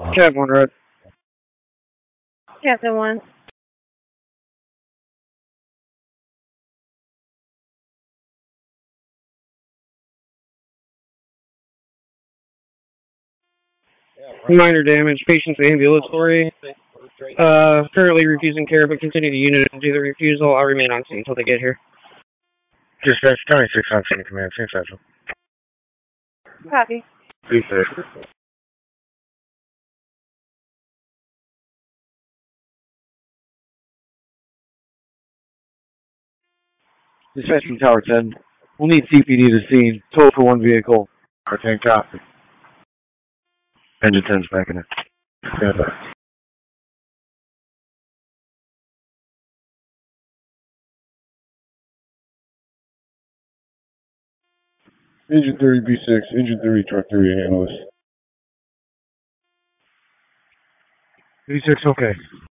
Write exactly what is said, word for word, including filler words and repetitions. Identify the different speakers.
Speaker 1: Cap one, Red.
Speaker 2: Captain one.
Speaker 1: Minor damage. Patient's ambulatory. Uh, currently refusing care, but continue to unit and do the refusal. I'll remain on scene until they get here.
Speaker 3: Dispatch twenty-six on scene, command, same central.
Speaker 2: Copy.
Speaker 3: Be safe.
Speaker 1: Dispatch from Tower ten. We'll need C P D to scene. Total for one vehicle.
Speaker 3: Tower ten, copy.
Speaker 1: Engine ten's back in it.
Speaker 3: Stand by.
Speaker 4: Engine three, B six, Engine three, Truck three, handle this.
Speaker 1: B six, okay.